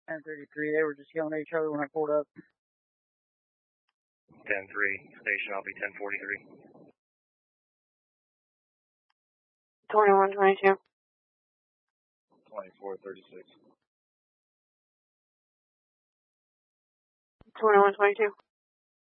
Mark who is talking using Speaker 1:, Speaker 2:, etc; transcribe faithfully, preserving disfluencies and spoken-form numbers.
Speaker 1: ten thirty-three, they were just yelling at each other when I pulled up.
Speaker 2: ten three, station, I'll be ten forty-three.
Speaker 3: twenty-one twenty-two.
Speaker 2: twenty-four thirty-six.
Speaker 3: twenty-one twenty-two.